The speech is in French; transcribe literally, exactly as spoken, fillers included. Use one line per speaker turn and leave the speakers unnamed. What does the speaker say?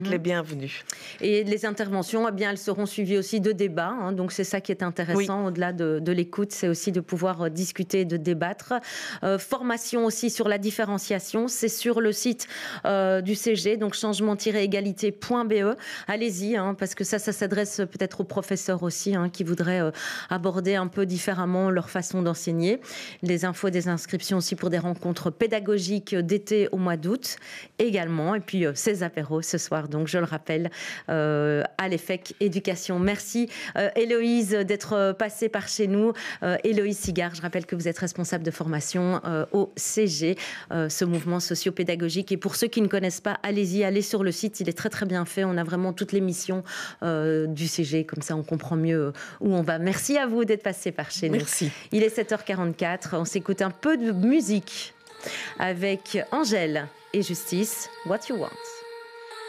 Les bienvenus.
Et les interventions, eh bien, elles seront suivies aussi de débats. Hein, donc c'est ça qui est intéressant, oui. Au-delà de, de l'écoute, c'est aussi de pouvoir discuter, de débattre. Euh, formation aussi sur la différenciation, c'est sur le site euh, du C G, donc changement tiret égalité point b e. Allez-y, hein, parce que ça, ça s'adresse peut-être aux professeurs aussi, hein, qui voudraient euh, aborder un peu différemment leur façon d'enseigner. Les infos des inscriptions aussi pour des rencontres pédagogiques d'été au mois d'août également. Et puis euh, ces apéros ce soir. Donc, je le rappelle, euh, à l'E F E C Éducation. Merci, euh, Héloïse, d'être passée par chez nous. Euh, Héloïse Sigard, je rappelle que vous êtes responsable de formation euh, au C G, euh, ce mouvement socio-pédagogique. Et pour ceux qui ne connaissent pas, allez-y, allez sur le site. Il est très, très bien fait. On a vraiment toutes les missions euh, du C G. Comme ça, on comprend mieux où on va. Merci à vous d'être passé par chez nous.
Merci.
Il est sept heures quarante-quatre. On s'écoute un peu de musique avec Angèle et Justice. What You Want.